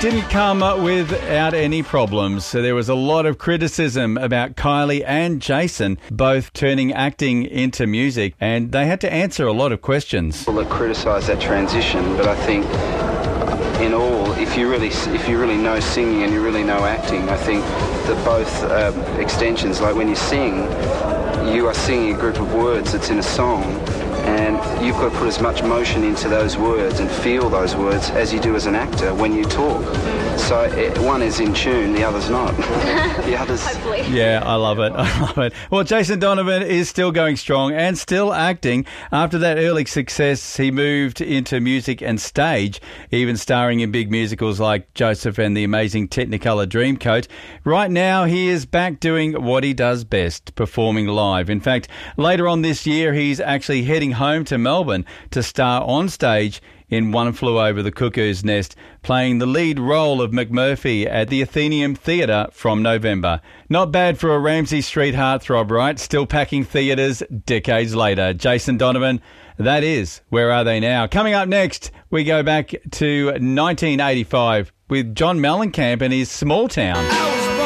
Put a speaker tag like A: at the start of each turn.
A: didn't come without any problems. So there was a lot of criticism about Kylie and Jason both turning acting into music, and they had to answer a lot of questions.
B: People that criticise that transition, but I think in all, if you really know singing and you really know acting, I think that both extensions, like when you sing, you are singing a group of words that's in a song, and you've got to put as much motion into those words and feel those words as you do as an actor when you talk. So one is in tune, the other's not. The other's...
C: Hopefully.
A: Yeah, I love it. I love it. Well, Jason Donovan is still going strong and still acting. After that early success, he moved into music and stage, even starring in big musicals like Joseph and the Amazing Technicolor Dreamcoat. Right now, he is back doing what he does best, performing live. In fact, later on this year, he's actually heading home to Melbourne to star on stage in One Flew Over the Cuckoo's Nest, playing the lead role of McMurphy at the Athenaeum Theatre from November. Not bad for a Ramsay Street heartthrob, right? Still packing theatres decades later. Jason Donovan, that is Where Are They Now? Coming up next, we go back to 1985 with John Mellencamp and his Small Town.